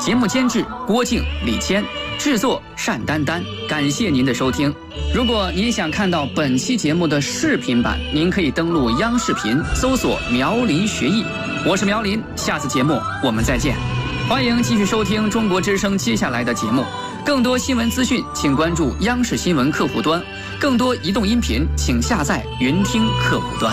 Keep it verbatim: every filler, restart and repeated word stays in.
节目监制郭靖、李谦，制作单丹丹。感谢您的收听。如果您想看到本期节目的视频版，您可以登录央视频搜索苗林学艺。我是苗林，下次节目我们再见。欢迎继续收听中国之声接下来的节目。更多新闻资讯，请关注央视新闻客户端；更多移动音频，请下载云听客户端。